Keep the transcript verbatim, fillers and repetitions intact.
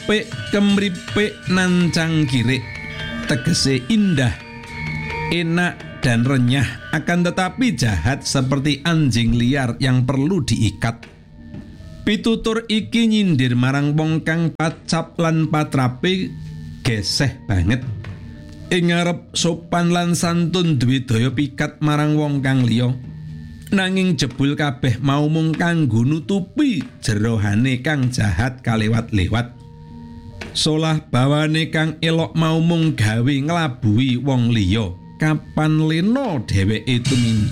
apik kemripik nancang kirik tegese indah enak dan renyah akan tetapi jahat seperti anjing liar yang perlu diikat. Pitutur iki nyindir marang wong kang pacap lan patrape geseh banget. Ing ngarep sopan lan santun duwe daya pikat marang wong kang liya. Nanging jebul kabeh mau mung kanggo nutupi jerohane kang jahat kalewat-lewat. Solah bawane kang elok mau mung gawe nglabuhi wong liya. Kapan lena dheweke tumindak